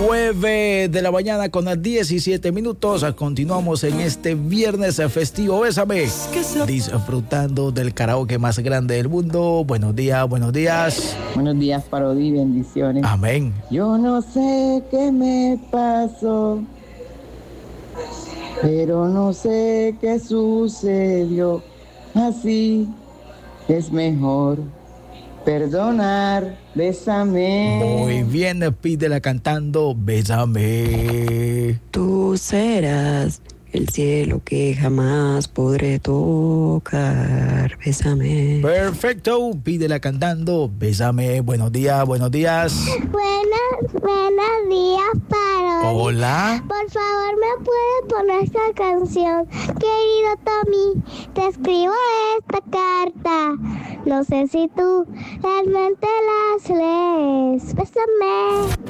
9 de la mañana con 17 minutos. Continuamos en este viernes festivo. Bésame. Disfrutando del karaoke más grande del mundo. Buenos días, buenos días. Buenos días, Parodi, bendiciones. Amén. Yo no sé qué me pasó, pero no sé qué sucedió. Así es mejor perdonar. Bésame. Muy bien, pídela cantando Bésame. Tú serás el cielo que jamás podré tocar. Bésame. Perfecto, pídela cantando Bésame. Buenos días, buenos días. Buenos días, Parodi. Hola. Por favor, ¿me puedes poner esta canción? Querido Tommy, te escribo esta carta. No sé si tú realmente las lees. Bésame.